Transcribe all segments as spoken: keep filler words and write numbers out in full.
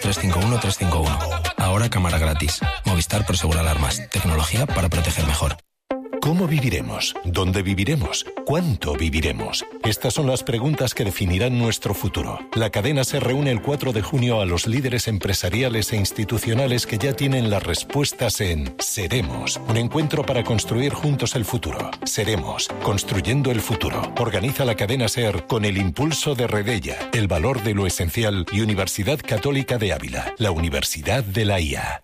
tres cinco uno tres cinco uno. Ahora cámara gratis. Movistar Prosegur Alarmas. Tecnología para proteger mejor. ¿Cómo viviremos? ¿Dónde viviremos? ¿Cuánto viviremos? Estas son las preguntas que definirán nuestro futuro. La cadena se reúne el cuatro de junio a los líderes empresariales e institucionales que ya tienen las respuestas en Seremos, un encuentro para construir juntos el futuro. Seremos, construyendo el futuro. Organiza la cadena SER con el impulso de Redella, el valor de lo esencial y Universidad Católica de Ávila, la Universidad de la I A.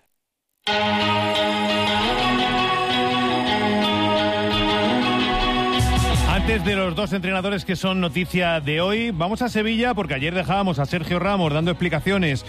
Antes de los dos entrenadores que son noticia de hoy, vamos a Sevilla porque ayer dejábamos a Sergio Ramos dando explicaciones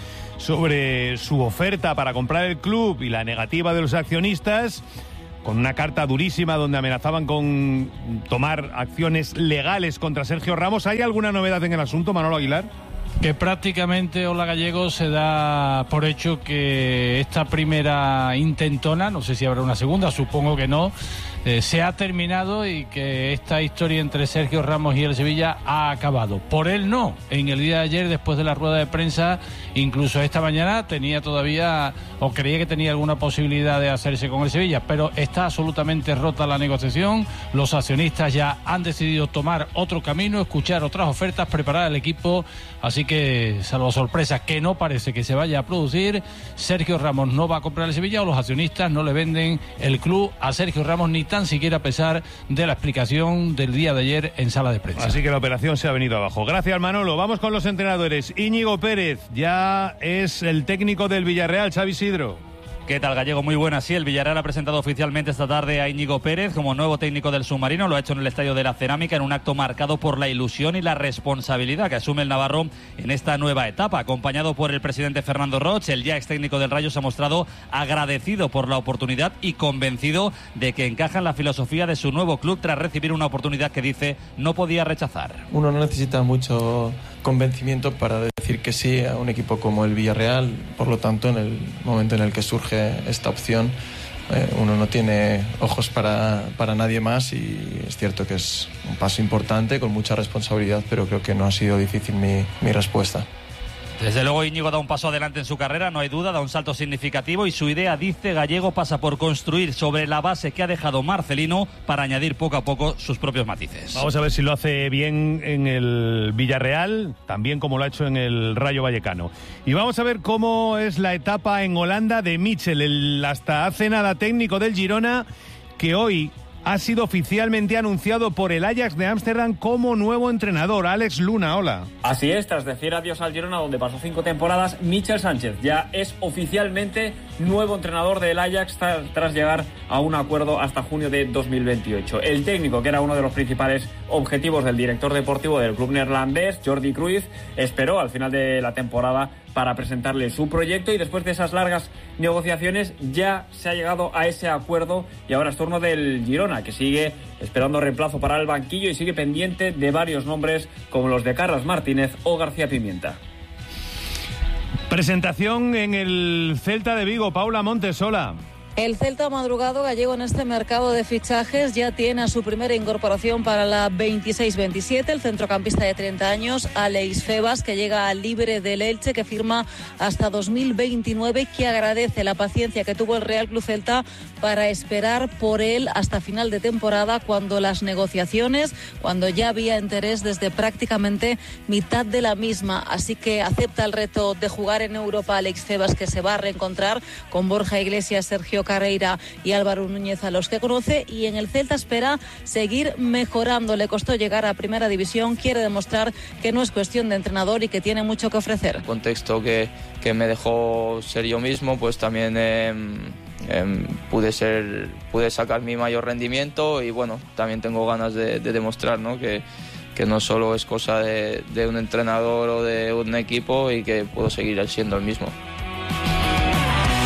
sobre su oferta para comprar el club y la negativa de los accionistas, con una carta durísima donde amenazaban con tomar acciones legales contra Sergio Ramos. ¿Hay alguna novedad en el asunto, Manolo Aguilar? Que prácticamente, Hola Gallego, se da por hecho que esta primera intentona, no sé si habrá una segunda, supongo que no, eh, se ha terminado y que esta historia entre Sergio Ramos y el Sevilla ha acabado. Por él no, en el día de ayer, después de la rueda de prensa, incluso esta mañana tenía todavía, o creía que tenía alguna posibilidad de hacerse con el Sevilla, pero está absolutamente rota la negociación. Los accionistas ya han decidido tomar otro camino, escuchar otras ofertas, preparar el equipo, así que, salvo sorpresa que no parece que se vaya a producir, Sergio Ramos no va a comprar el Sevilla, o los accionistas no le venden el club a Sergio Ramos, ni tan siquiera a pesar de la explicación del día de ayer en sala de prensa. Así que la operación se ha venido abajo. Gracias, Manolo. Vamos con los entrenadores. Íñigo Pérez ya es el técnico del Villarreal. Xavi Isidro. ¿Qué tal, Gallego? Muy buenas. Sí, el Villarreal ha presentado oficialmente esta tarde a Íñigo Pérez como nuevo técnico del submarino. Lo ha hecho en el Estadio de la Cerámica en un acto marcado por la ilusión y la responsabilidad que asume el navarro en esta nueva etapa. Acompañado por el presidente Fernando Roig, el ya ex técnico del Rayo se ha mostrado agradecido por la oportunidad y convencido de que encaja en la filosofía de su nuevo club tras recibir una oportunidad que dice no podía rechazar. Uno no necesita mucho convencimiento para decir que sí a un equipo como el Villarreal. Por lo tanto, en el momento en el que surge esta opción, eh, uno no tiene ojos para, para nadie más, y es cierto que es un paso importante con mucha responsabilidad, pero creo que no ha sido difícil mi, mi respuesta. Desde luego Íñigo da un paso adelante en su carrera, no hay duda, da un salto significativo, y su idea, dice Gallego, pasa por construir sobre la base que ha dejado Marcelino para añadir poco a poco sus propios matices. Vamos a ver si lo hace bien en el Villarreal, también como lo ha hecho en el Rayo Vallecano. Y vamos a ver cómo es la etapa en Holanda de Michel, el hasta hace nada técnico del Girona, que hoy ha sido oficialmente anunciado por el Ajax de Ámsterdam como nuevo entrenador. Alex Luna, hola. Así es, tras decir adiós al Girona, donde pasó cinco temporadas, Michel Sánchez ya es oficialmente nuevo entrenador del Ajax tras llegar a un acuerdo hasta junio de dos mil veintiocho. El técnico, que era uno de los principales objetivos del director deportivo del club neerlandés, Jordi Cruyff, esperó al final de la temporada para presentarle su proyecto, y después de esas largas negociaciones ya se ha llegado a ese acuerdo, y ahora es turno del Girona, que sigue esperando reemplazo para el banquillo y sigue pendiente de varios nombres como los de Carlos Martínez o García Pimienta. Presentación en el Celta de Vigo, Paula Montesola. El Celta ha madrugado, Gallego, en este mercado de fichajes. Ya tiene a su primera incorporación para la veintiséis veintisiete, el centrocampista de treinta años, Alex Febas, que llega libre del Elche, que firma hasta dos mil veintinueve, que agradece la paciencia que tuvo el Real Club Celta para esperar por él hasta final de temporada, cuando las negociaciones, cuando ya había interés desde prácticamente mitad de la misma. Así que acepta el reto de jugar en Europa Alex Febas, que se va a reencontrar con Borja Iglesias, Sergio Carreira y Álvaro Núñez, a los que conoce, y en el Celta espera seguir mejorando. Le costó llegar a Primera División, quiere demostrar que no es cuestión de entrenador y que tiene mucho que ofrecer. El contexto que, que me dejó ser yo mismo, pues también eh, eh, pude ser, pude sacar mi mayor rendimiento, y bueno, también tengo ganas de, de demostrar, ¿no?, que, que no solo es cosa de, de un entrenador o de un equipo, y que puedo seguir siendo el mismo.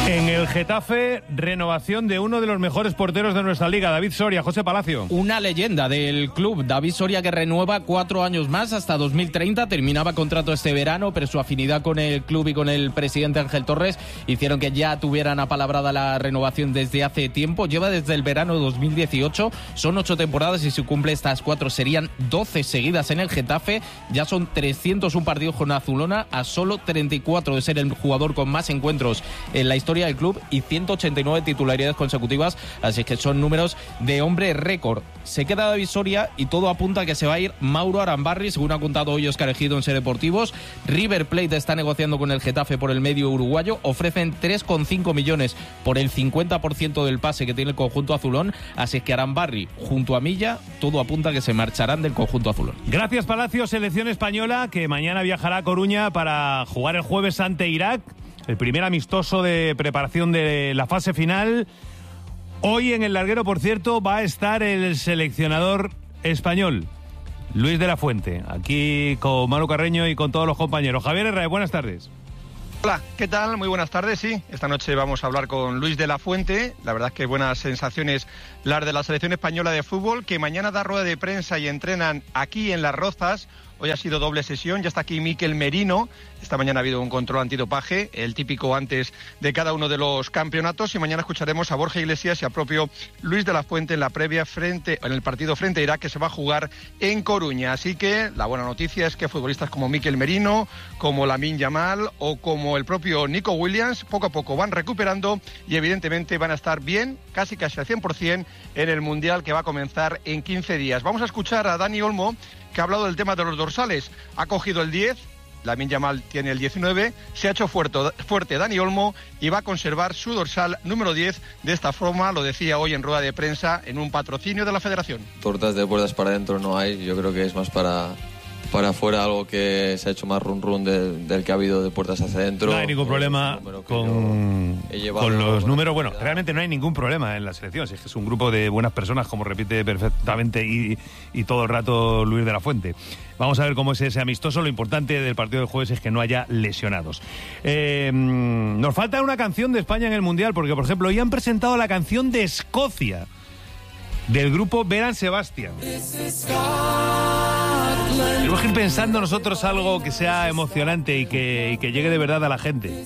En el Getafe, renovación de uno de los mejores porteros de nuestra liga, David Soria. José Palacio. Una leyenda del club, David Soria, que renueva cuatro años más hasta dos mil treinta. Terminaba contrato este verano, pero su afinidad con el club y con el presidente Ángel Torres hicieron que ya tuvieran apalabrada la renovación desde hace tiempo. Lleva desde el verano de dos mil dieciocho, son ocho temporadas y si cumple estas cuatro serían doce seguidas en el Getafe. Ya son trescientos un partidos con Azulona, a solo treinta y cuatro de ser el jugador con más encuentros en la historia del club y ciento ochenta y nueve titularidades consecutivas, así que son números de hombre récord. Se queda David Soria y todo apunta a que se va a ir Mauro Arambarri, según ha contado hoy Óscar Ejido en Ser Deportivos. River Plate está negociando con el Getafe por el medio uruguayo, ofrecen tres coma cinco millones por el cincuenta por ciento del pase que tiene el conjunto azulón, así que Arambarri junto a Milla, todo apunta a que se marcharán del conjunto azulón. Gracias, Palacio. Selección española que mañana viajará a Coruña para jugar el jueves ante Irak. El primer amistoso de preparación de la fase final. Hoy en el larguero, por cierto, va a estar el seleccionador español, Luis de la Fuente, aquí con Manu Carreño y con todos los compañeros. Javier Herrera, buenas tardes. Hola, ¿qué tal? Muy buenas tardes, sí. Esta noche vamos a hablar con Luis de la Fuente. La verdad es que buenas sensaciones las de la selección española de fútbol, que mañana da rueda de prensa y entrenan aquí en Las Rozas. Hoy ha sido doble sesión, ya está aquí Mikel Merino. Esta mañana ha habido un control antidopaje, el típico antes de cada uno de los campeonatos. Y mañana escucharemos a Borja Iglesias y a propio Luis de la Fuente en la previa frente, en el partido frente a Irak, que se va a jugar en Coruña. Así que la buena noticia es que futbolistas como Mikel Merino, como Lamine Yamal o como el propio Nico Williams, poco a poco van recuperando y evidentemente van a estar bien, casi casi al cien por ciento, en el Mundial que va a comenzar en quince días. Vamos a escuchar a Dani Olmo, que ha hablado del tema de los dorsales. Ha cogido el diez, Lamine Yamal tiene el diecinueve, se ha hecho fuerte, fuerte Dani Olmo y va a conservar su dorsal número diez. De esta forma, lo decía hoy en rueda de prensa, en un patrocinio de la Federación. Tortas de puertas para adentro no hay, yo creo que es más para... para afuera, algo que se ha hecho más run run de, del que ha habido de puertas hacia adentro. No hay ningún problema con, con los números. Bueno, realmente no hay ningún problema en la selección. Si es que es un grupo de buenas personas, como repite perfectamente y, y todo el rato Luis de la Fuente. Vamos a ver cómo es ese amistoso. Lo importante del partido del jueves es que no haya lesionados. Eh, nos falta una canción de España en el Mundial, porque, por ejemplo, hoy han presentado la canción de Escocia, del grupo Beran Sebastian. Tenemos que ir pensando nosotros algo que sea emocionante y que, y que llegue de verdad a la gente.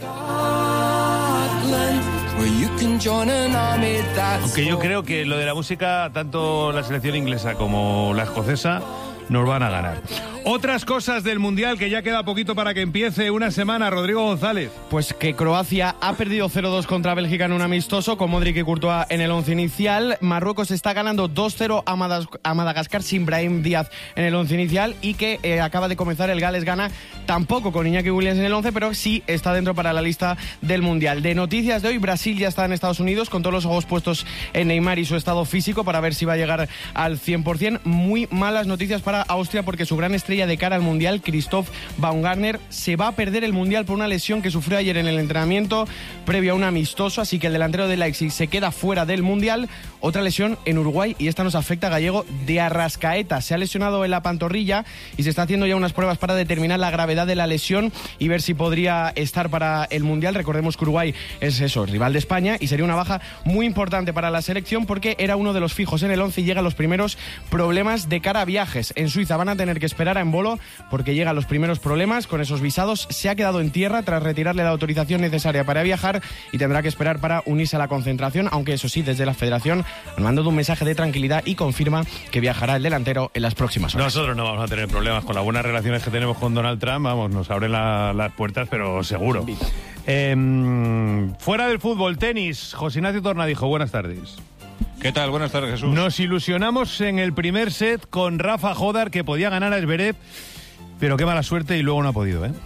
Aunque yo creo que lo de la música, tanto la selección inglesa como la escocesa, nos van a ganar. Otras cosas del Mundial, que ya queda poquito para que empiece una semana. Rodrigo González. Pues que Croacia ha perdido cero dos contra Bélgica en un amistoso, con Modric y Courtois en el once inicial. Marruecos está ganando dos cero a, Madas- a Madagascar sin Brahim Díaz en el once inicial, y que eh, acaba de comenzar el Gales-Ghana, tampoco con Iñaki Williams en el once, pero sí está dentro para la lista del Mundial. De noticias de hoy, Brasil ya está en Estados Unidos, con todos los ojos puestos en Neymar y su estado físico, para ver si va a llegar al cien por ciento. Muy malas noticias para Austria, porque su gran estrella de cara al Mundial, Christoph Baumgartner, se va a perder el Mundial por una lesión que sufrió ayer en el entrenamiento previo a un amistoso, así que el delantero de Leipzig se queda fuera del Mundial. Otra lesión en Uruguay, y esta nos afecta a Gallego, de Arrascaeta. Se ha lesionado en la pantorrilla y se está haciendo ya unas pruebas para determinar la gravedad de la lesión y ver si podría estar para el Mundial. Recordemos que Uruguay es eso, rival de España, y sería una baja muy importante para la selección, porque era uno de los fijos en el once y llegan los primeros problemas de cara a viajes. En Suiza van a tener que esperar a Embolo, porque llegan los primeros problemas con esos visados. Se ha quedado en tierra tras retirarle la autorización necesaria para viajar y tendrá que esperar para unirse a la concentración, aunque eso sí, desde la Federación han mandado un mensaje de tranquilidad y confirma que viajará el delantero en las próximas horas. Nosotros no vamos a tener problemas con las buenas relaciones que tenemos con Donald Trump. Vamos, nos abren la, las puertas, pero seguro. Eh, fuera del fútbol, tenis. José Ignacio Tornadijo, buenas tardes. ¿Qué tal? Buenas tardes, Jesús. Nos ilusionamos en el primer set con Rafa Jodar, que podía ganar a Zverev, pero qué mala suerte, y luego no ha podido, ¿eh?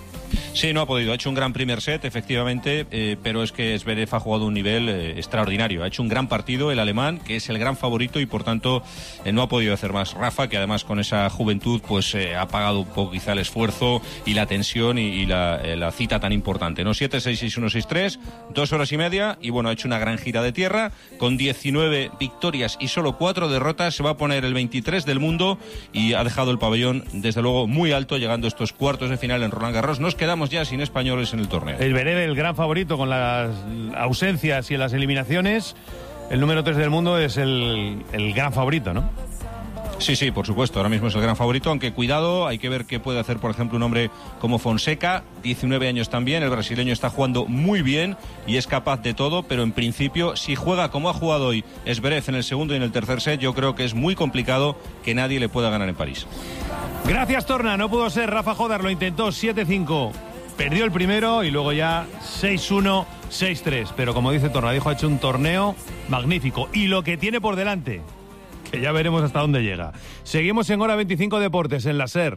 Sí, no ha podido. Ha hecho un gran primer set, efectivamente, eh, pero es que Zverev ha jugado un nivel eh, extraordinario. Ha hecho un gran partido el alemán, que es el gran favorito, y por tanto eh, no ha podido hacer más. Rafa, que además con esa juventud pues eh, ha pagado un poco quizá el esfuerzo y la tensión y, y la, eh, la cita tan importante, ¿no? siete seis seis uno seis tres, dos horas y media, y bueno, ha hecho una gran gira de tierra con diecinueve victorias y solo cuatro derrotas. Se va a poner el veintitrés del mundo y ha dejado el pabellón desde luego muy alto, llegando a estos cuartos de final en Roland Garros. Nos quedamos estaríamos ya sin españoles en el torneo. El Zverev, el gran favorito con las ausencias y en las eliminaciones. El número tres del mundo es el, el gran favorito, ¿no? Sí, sí, por supuesto, ahora mismo es el gran favorito, aunque cuidado, hay que ver qué puede hacer, por ejemplo, un hombre como Fonseca, diecinueve años también, el brasileño está jugando muy bien y es capaz de todo, pero en principio, si juega como ha jugado hoy Zverev en el segundo y en el tercer set, yo creo que es muy complicado que nadie le pueda ganar en París. Gracias, Torna, no pudo ser, Rafa Jodar lo intentó, siete cinco, perdió el primero y luego ya seis uno, seis tres, pero como dice Torna, dijo, ha hecho un torneo magnífico y lo que tiene por delante, que ya veremos hasta dónde llega. Seguimos en Hora veinticinco Deportes, en la SER.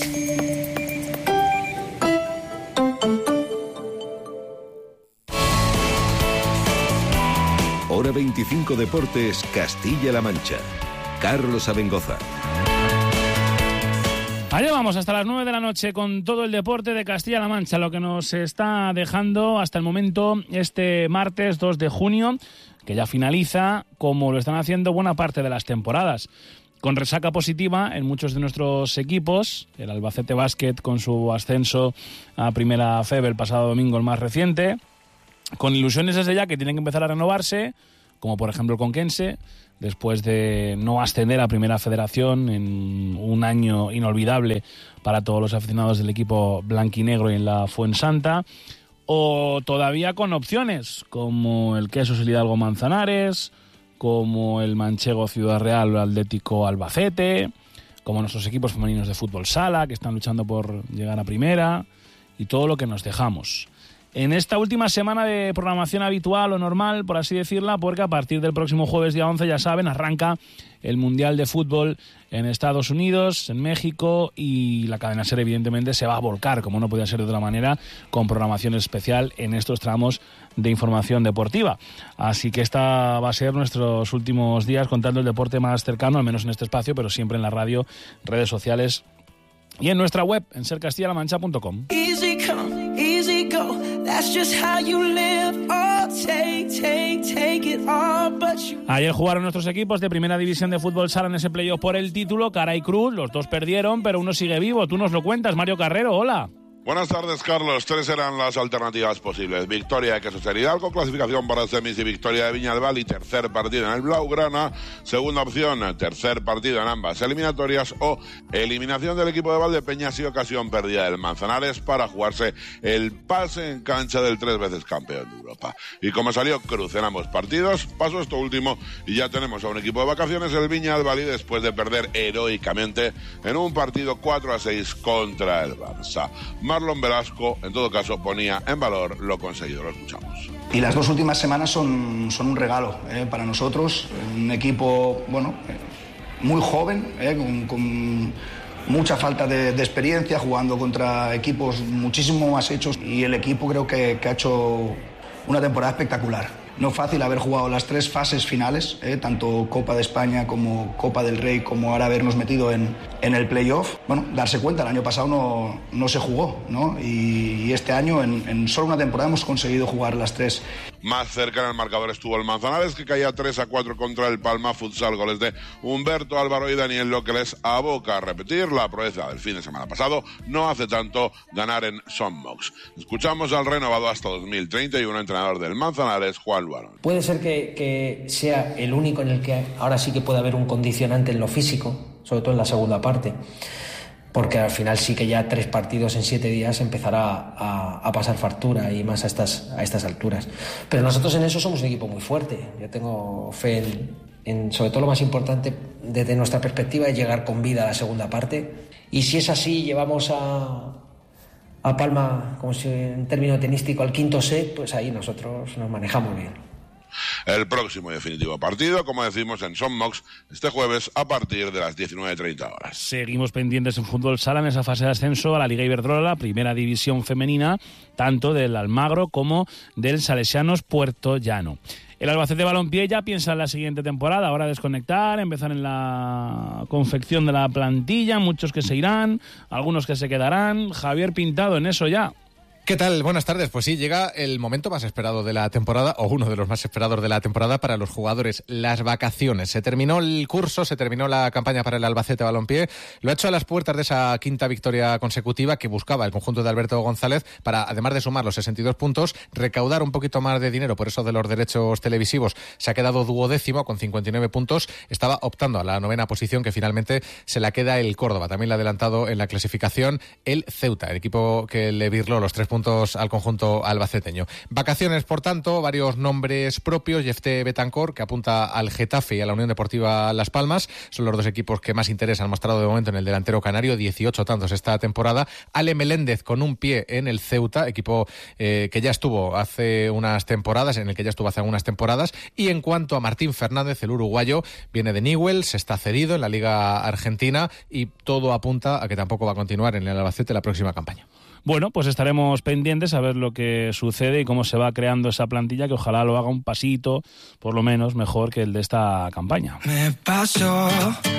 Hora veinticinco Deportes, Castilla-La Mancha. Carlos Abengoza. Allá vamos hasta las nueve de la noche con todo el deporte de Castilla-La Mancha, lo que nos está dejando hasta el momento este martes dos de junio, que ya finaliza, como lo están haciendo buena parte de las temporadas. Con resaca positiva en muchos de nuestros equipos, el Albacete Básquet con su ascenso a Primera F E B el pasado domingo, el más reciente, con ilusiones desde ya que tienen que empezar a renovarse, como por ejemplo el Conquense, después de no ascender a Primera Federación en un año inolvidable para todos los aficionados del equipo blanquinegro y en la Fuensanta, o todavía con opciones como el Quesos El Hidalgo Manzanares, como el Manchego Ciudad Real o Atlético Albacete, como nuestros equipos femeninos de fútbol sala que están luchando por llegar a primera, y todo lo que nos dejamos. En esta última semana de programación habitual o normal, por así decirla, porque a partir del próximo jueves día once, ya saben, arranca el Mundial de Fútbol en Estados Unidos, en México, y la cadena SER evidentemente se va a volcar, como no podía ser de otra manera, con programación especial en estos tramos de información deportiva. Así que esta va a ser nuestros últimos días contando el deporte más cercano, al menos en este espacio, pero siempre en la radio, redes sociales y en nuestra web, en ser castilla la mancha punto com. Easy come, easy go, that's just how you live. Oh, take, take, take it all, but you... Ayer jugaron nuestros equipos de Primera División de Fútbol Sala en ese playoff por el título, cara y cruz, los dos perdieron, pero uno sigue vivo. Tú nos lo cuentas, Mario Carrero, hola. Buenas tardes, Carlos. Tres eran las alternativas posibles. Victoria de Quesos El Hidalgo, clasificación para semis y victoria de Viñalbal y tercer partido en el Blaugrana. Segunda opción, tercer partido en ambas eliminatorias o eliminación del equipo de Valdepeñas y ocasión perdida del Manzanares para jugarse el pase en cancha del tres veces campeón de Europa. Y como salió cruz en ambos partidos, pasó esto último y ya tenemos a un equipo de vacaciones, el Viñalbal, y después de perder heroicamente en un partido cuatro a seis contra el Barça. Marlon Velasco, en todo caso, ponía en valor lo conseguido. Lo escuchamos. Y las dos últimas semanas son, son un regalo eh, para nosotros. Un equipo, bueno, eh, muy joven, eh, con, con mucha falta de, de experiencia, jugando contra equipos muchísimo más hechos. Y el equipo creo que, que ha hecho una temporada espectacular. No fácil haber jugado las tres fases finales, eh, tanto Copa de España como Copa del Rey, como ahora habernos metido en, en el playoff. Bueno, darse cuenta, el año pasado no, no se jugó, ¿no? Y, y este año, en, en solo una temporada, hemos conseguido jugar las tres. Más cerca en el marcador estuvo el Manzanares, que caía tres a cuatro contra el Palma Futsal. Goles de Humberto, Álvaro y Daniel, lo que les aboca a repetir la proeza del fin de semana pasado. No hace tanto ganar en Sonmox. Escuchamos al renovado hasta dos mil treinta y uno entrenador del Manzanares, Juan Luarón. Puede ser que, que sea el único en el que ahora sí que puede haber un condicionante en lo físico, sobre todo en la segunda parte, porque al final sí que ya tres partidos en siete días empezará a, a pasar factura, y más a estas, a estas alturas. Pero nosotros en eso somos un equipo muy fuerte. Yo tengo fe en, en sobre todo lo más importante desde nuestra perspectiva, es llegar con vida a la segunda parte, y si es así, llevamos a... a Palma, como si en término tenístico, al quinto set, pues ahí nosotros nos manejamos bien. El próximo y definitivo partido, como decimos, en Sonmox, este jueves a partir de las diecinueve treinta horas. Seguimos pendientes en fútbol sala en esa fase de ascenso a la Liga Iberdrola, primera división femenina, tanto del Almagro como del Salesianos Puerto Llano. El Albacete Balompié ya piensa en la siguiente temporada, ahora desconectar, empezar en la confección de la plantilla, muchos que se irán, algunos que se quedarán. Javier Pintado, en eso ya. ¿Qué tal? Buenas tardes. Pues sí, llega el momento más esperado de la temporada, o uno de los más esperados de la temporada para los jugadores, las vacaciones. Se terminó el curso, se terminó la campaña para el Albacete Balompié, lo ha hecho a las puertas de esa quinta victoria consecutiva que buscaba el conjunto de Alberto González para, además de sumar los sesenta y dos puntos, recaudar un poquito más de dinero por eso de los derechos televisivos. Se ha quedado duodécimo con cincuenta y nueve puntos, estaba optando a la novena posición que finalmente se la queda el Córdoba. También le ha adelantado en la clasificación el Ceuta, el equipo que le birló los tres puntos puntos al conjunto albaceteño. Vacaciones, por tanto, varios nombres propios. Jefté Betancor, que apunta al Getafe y a la Unión Deportiva Las Palmas. Son los dos equipos que más interés han mostrado de momento en el delantero canario. dieciocho tantos esta temporada. Ale Meléndez con un pie en el Ceuta, equipo eh, que ya estuvo hace unas temporadas, en el que ya estuvo hace algunas temporadas. Y en cuanto a Martín Fernández, el uruguayo, viene de Newell's, está cedido en la Liga Argentina y todo apunta a que tampoco va a continuar en el Albacete la próxima campaña. Bueno, pues estaremos pendientes a ver lo que sucede y cómo se va creando esa plantilla, que ojalá lo haga un pasito, por lo menos, mejor que el de esta campaña. Me paso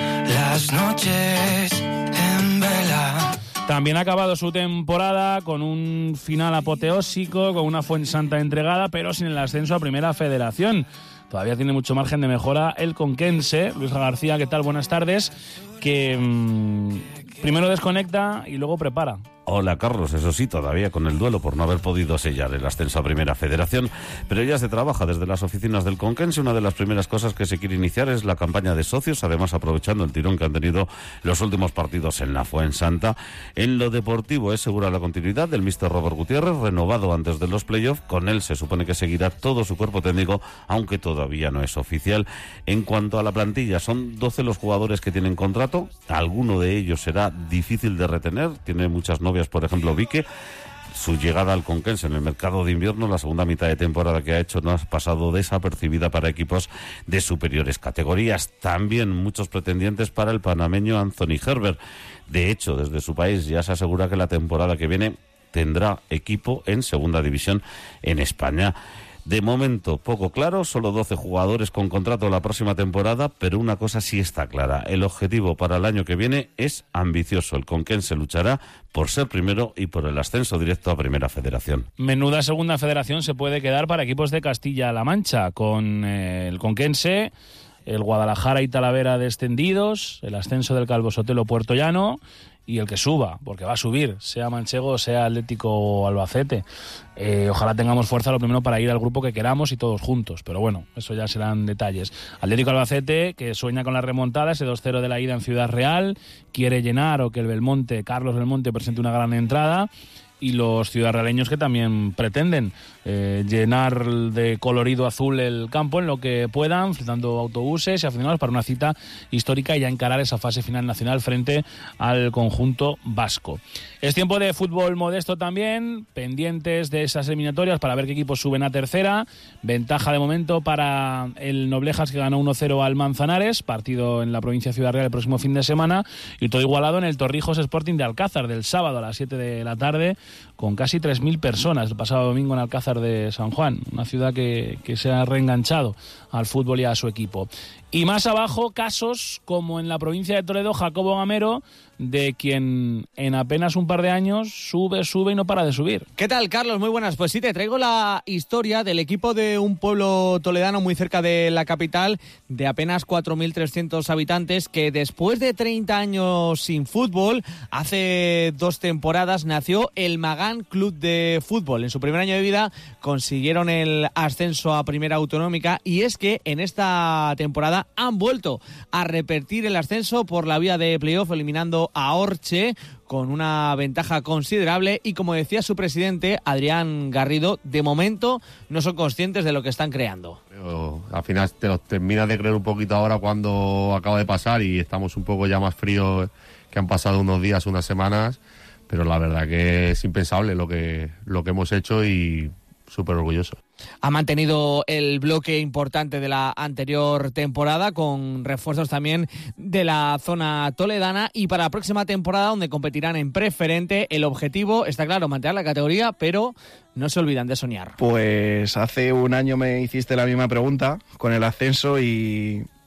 las noches en vela. También ha acabado su temporada con un final apoteósico, con una Fuensanta entregada, pero sin el ascenso a Primera Federación. Todavía tiene mucho margen de mejora el conquense. Luis García, ¿qué tal? Buenas tardes. Que mmm, primero desconecta y luego prepara. Hola Carlos, eso sí, todavía con el duelo por no haber podido sellar el ascenso a Primera Federación, pero ya se trabaja desde las oficinas del Conquense. Una de las primeras cosas que se quiere iniciar es la campaña de socios, además aprovechando el tirón que han tenido los últimos partidos en la Fuensanta. En lo deportivo es segura la continuidad del míster Robert Gutiérrez, renovado antes de los playoffs. Con él se supone que seguirá todo su cuerpo técnico, aunque todavía no es oficial. En cuanto a la plantilla, son doce los jugadores que tienen contrato, alguno de ellos será difícil de retener, tiene muchas novias, por ejemplo Vique. Su llegada al Conquense en el mercado de invierno, la segunda mitad de temporada que ha hecho, no ha pasado desapercibida para equipos de superiores categorías. También muchos pretendientes para el panameño Anthony Herbert. De hecho, desde su país ya se asegura que la temporada que viene tendrá equipo en segunda división en España. De momento, poco claro, solo doce jugadores con contrato la próxima temporada, pero una cosa sí está clara. El objetivo para el año que viene es ambicioso. El Conquense luchará por ser primero y por el ascenso directo a Primera Federación. Menuda segunda federación se puede quedar para equipos de Castilla-La Mancha, con eh, el Conquense, el Guadalajara y Talavera descendidos, el ascenso del Calvo Sotelo Puerto Llano y el que suba, porque va a subir, sea Manchego, sea Atlético o Albacete. Eh, ojalá tengamos fuerza lo primero para ir al grupo que queramos y todos juntos, pero bueno, eso ya serán detalles. Atlético Albacete, que sueña con la remontada, ese dos cero de la ida en Ciudad Real, quiere llenar o que el Belmonte, Carlos Belmonte, presente una gran entrada. Y los ciudadraleños que también pretenden eh, llenar de colorido azul el campo en lo que puedan, fletando autobuses y aficionados para una cita histórica y ya encarar esa fase final nacional frente al conjunto vasco. Es tiempo de fútbol modesto también, pendientes de esas eliminatorias para ver qué equipos suben a tercera. Ventaja de momento para el Noblejas, que ganó uno cero al Manzanares, partido en la provincia de Ciudad Real el próximo fin de semana, y todo igualado en el Torrijos Sporting de Alcázar del sábado a las siete de la tarde, con casi tres mil personas el pasado domingo en Alcázar de San Juan, una ciudad que, que se ha reenganchado al fútbol y a su equipo. Y más abajo, casos como en la provincia de Toledo, Jacobo Gamero, de quien en apenas un par de años sube, sube y no para de subir. ¿Qué tal, Carlos? Muy buenas. Pues sí, te traigo la historia del equipo de un pueblo toledano muy cerca de la capital, de apenas cuatro mil trescientos habitantes, que después de treinta años sin fútbol, hace dos temporadas nació el Magán Club de Fútbol. En su primer año de vida consiguieron el ascenso a Primera Autonómica, y es que en esta temporada han vuelto a repetir el ascenso por la vía de playoff, eliminando a Orche con una ventaja considerable, y como decía su presidente, Adrián Garrido, de momento no son conscientes de lo que están creando. Pero al final te lo terminas de creer un poquito ahora cuando acaba de pasar y estamos un poco ya más fríos, que han pasado unos días, unas semanas, pero la verdad que es impensable lo que, lo que hemos hecho y súper orgulloso. Ha mantenido el bloque importante de la anterior temporada, con refuerzos también de la zona toledana, y para la próxima temporada, donde competirán en preferente, el objetivo está claro, mantener la categoría, pero no se olvidan de soñar. Pues hace un año me hiciste la misma pregunta con el ascenso y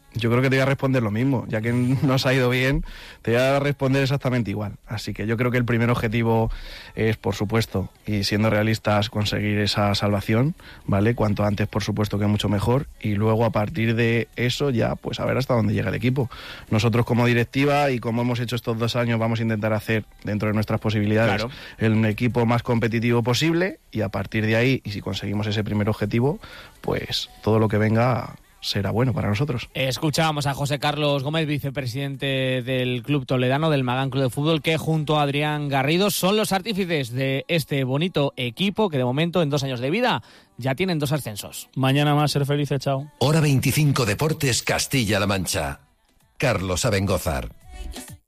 Yo creo que te voy a responder lo mismo, ya que nos ha ido bien, te voy a responder exactamente igual. Así que yo creo que el primer objetivo es, por supuesto, y siendo realistas, conseguir esa salvación, ¿vale? Cuanto antes, por supuesto, que mucho mejor. Y luego, a partir de eso, ya, pues a ver hasta dónde llega el equipo. Nosotros, como directiva y como hemos hecho estos dos años, vamos a intentar hacer, dentro de nuestras posibilidades, claro, el equipo más competitivo posible. Y a partir de ahí, y si conseguimos ese primer objetivo, pues todo lo que venga será bueno para nosotros. Escuchábamos a José Carlos Gómez, vicepresidente del Club Toledano, del Magán Club de Fútbol, que junto a Adrián Garrido son los artífices de este bonito equipo que de momento en dos años de vida ya tienen dos ascensos. Mañana más, ser felices, chao. Hora veinticinco Deportes, Castilla-La Mancha. Carlos Abengózar.